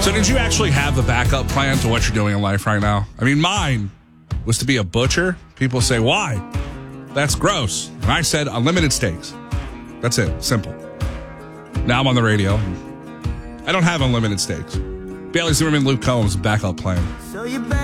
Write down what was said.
So did you actually have a backup plan to what you're doing in life right now? I mean, mine was to be a butcher. People say, why? That's gross. And I said, unlimited steaks. That's it. Simple. Now I'm on the radio. I don't have unlimited steaks. Bailey Zimmerman, Luke Combs, backup plan.